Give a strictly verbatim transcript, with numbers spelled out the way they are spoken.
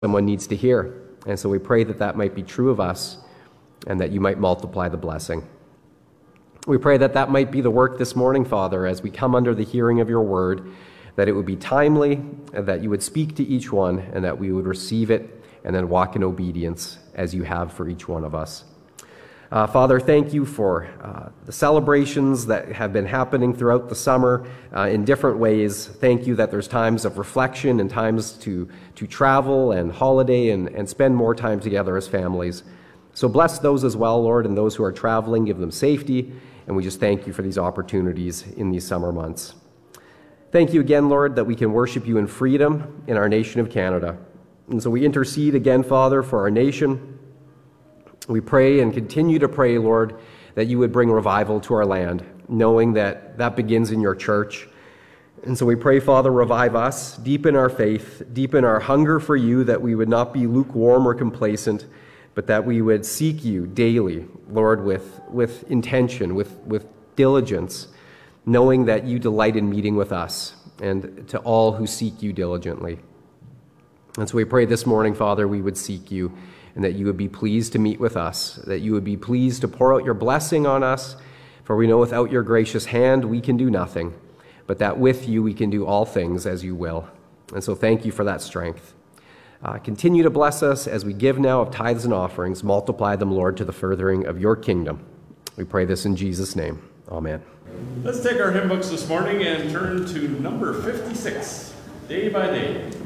someone needs to hear. And so we pray that that might be true of us and that you might multiply the blessing. We pray that that might be the work this morning, Father, as we come under the hearing of your word, that it would be timely, and that you would speak to each one, and that we would receive it and then walk in obedience as you have for each one of us. Uh, Father, thank you for uh, the celebrations that have been happening throughout the summer uh, in different ways. Thank you that there's times of reflection and times to, to travel and holiday and, and spend more time together as families. So bless those as well, Lord, and those who are traveling, give them safety. And we just thank you for these opportunities in these summer months. Thank you again, Lord, that we can worship you in freedom in our nation of Canada. And so we intercede again, Father, for our nation. We pray and continue to pray, Lord, that you would bring revival to our land, knowing that that begins in your church. And so we pray, Father, revive us, deepen our faith, deepen our hunger for you, that we would not be lukewarm or complacent, but that we would seek you daily, Lord, with, with intention, with, with diligence, knowing that you delight in meeting with us and to all who seek you diligently. And so we pray this morning, Father, we would seek you, and that you would be pleased to meet with us, that you would be pleased to pour out your blessing on us, for we know without your gracious hand we can do nothing, but that with you we can do all things as you will. And so thank you for that strength. Uh, continue to bless us as we give now of tithes and offerings. Multiply them, Lord, to the furthering of your kingdom. We pray this in Jesus' name. Amen. Let's take our hymn books this morning and turn to number fifty-six, Day by Day.